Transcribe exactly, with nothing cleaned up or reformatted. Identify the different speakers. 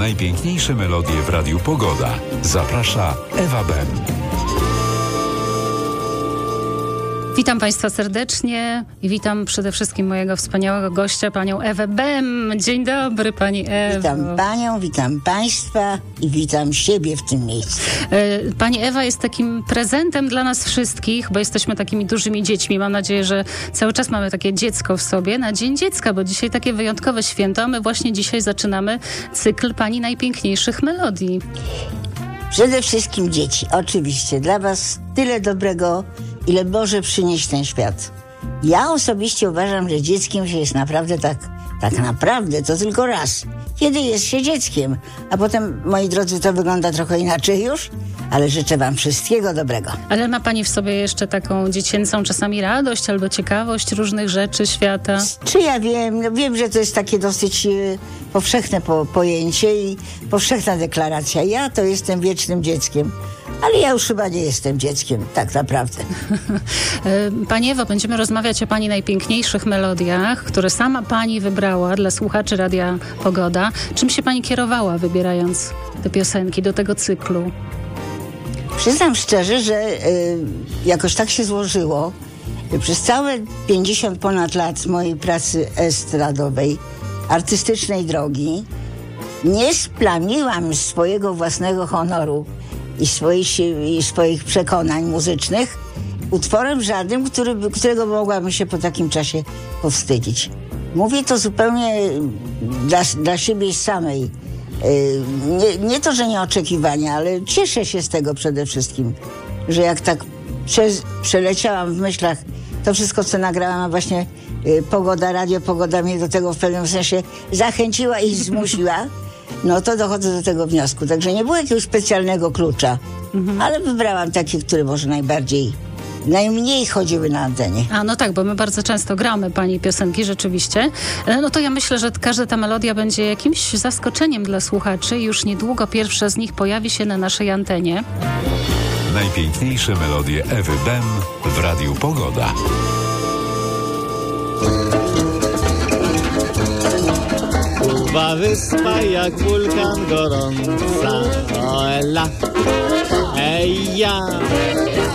Speaker 1: Najpiękniejsze melodie w Radiu Pogoda. Zaprasza Ewa Bem.
Speaker 2: Witam Państwa serdecznie i witam przede wszystkim mojego wspaniałego gościa, panią Ewę Bem. Dzień dobry, pani Ewo.
Speaker 3: Witam panią, witam państwa i witam siebie w tym miejscu.
Speaker 2: Pani Ewa jest takim prezentem dla nas wszystkich, bo jesteśmy takimi dużymi dziećmi. Mam nadzieję, że cały czas mamy takie dziecko w sobie na Dzień Dziecka, bo dzisiaj takie wyjątkowe święto, a my właśnie dzisiaj zaczynamy cykl pani najpiękniejszych melodii.
Speaker 3: Przede wszystkim dzieci, oczywiście. Dla was tyle dobrego, ile może przynieść ten świat. Ja osobiście uważam, że dzieckiem się jest naprawdę tak, tak naprawdę to tylko raz. Kiedy jest się dzieckiem. A potem, moi drodzy, to wygląda trochę inaczej już, ale życzę wam wszystkiego dobrego.
Speaker 2: Ale ma pani w sobie jeszcze taką dziecięcą czasami radość albo ciekawość różnych rzeczy świata?
Speaker 3: Czy ja wiem? No wiem, że to jest takie dosyć e, powszechne po, pojęcie i powszechna deklaracja. Ja to jestem wiecznym dzieckiem. Ale ja już chyba nie jestem dzieckiem, tak naprawdę.
Speaker 2: Pani Ewo, będziemy rozmawiać o pani najpiękniejszych melodiach, które sama pani wybrała dla słuchaczy Radia Pogoda. Czym się pani kierowała, wybierając te piosenki do tego cyklu?
Speaker 3: Przyznam szczerze, że y, jakoś tak się złożyło. Przez całe pięćdziesiąt ponad lat mojej pracy estradowej, artystycznej drogi, nie splamiłam swojego własnego honoru i swoich, i swoich przekonań muzycznych utworem żadnym, który, którego mogłabym się po takim czasie powstydzić. Mówię to zupełnie dla, dla siebie samej. Nie, nie to, że nieoczekiwania, ale cieszę się z tego przede wszystkim, że jak tak przez, przeleciałam w myślach to wszystko, co nagrałam, a właśnie Pogoda, Radio Pogoda mnie do tego w pewnym sensie zachęciła i zmusiła, no to dochodzę do tego wniosku. Także nie było jakiegoś specjalnego klucza, mhm. ale wybrałam takie, które może najbardziej, najmniej chodziły na antenie.
Speaker 2: A no tak, bo my bardzo często gramy pani piosenki, rzeczywiście. No to ja myślę, że każda ta melodia będzie jakimś zaskoczeniem dla słuchaczy. Już niedługo pierwsza z nich pojawi się na naszej antenie.
Speaker 1: Najpiękniejsze melodie Ewy Bem w Radiu Pogoda.
Speaker 4: Kuba wyspa jak wulkan gorąca, o ela, ej ja.